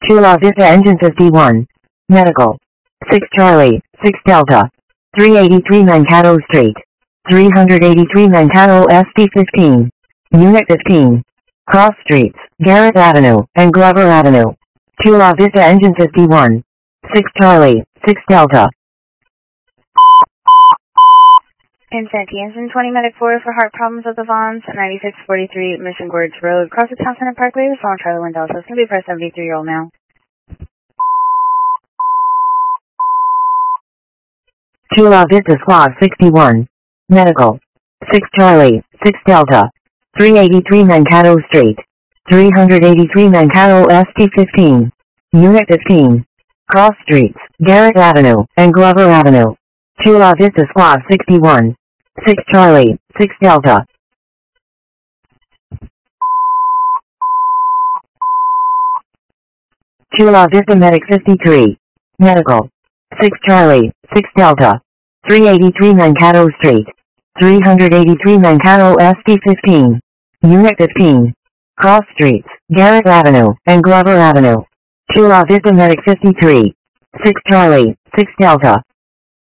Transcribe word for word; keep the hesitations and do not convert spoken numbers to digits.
Chula Vista Engine fifty-one. Medical. six Charlie, six Delta. three eighty-three Mankato Street. three eighty-three Mankato S P fifteen. Unit fifteen. Cross Streets, Garrett Avenue, and Glover Avenue. Chula Vista Engine fifty-one. six Charlie, six Delta. Insanity Engine twenty Medic four for heart problems at the Vons, ninety-six forty-three Mission Gorge Road, cross the Town Center Parkway, with Phone Charlie one Delta. It's going to be for a seventy-three-year-old male. Chula Vista Squad sixty-one. Medical. six Charlie, six Delta. three eighty-three Mankato Street. three eighty-three Mankato S P fifteen. Unit fifteen. Cross Streets, Garrett Avenue, and Glover Avenue. Chula Vista Squad sixty-one. six Charlie, six Delta. Chula Vista Medic fifty-three. Medical. six Charlie, six Delta. three eighty-three Mankato Street. three eighty-three Mankato S P fifteen. Unit fifteen. Cross Streets, Garrett Avenue, and Glover Avenue. Chula Vista Medic fifty-three. six Charlie, six Delta.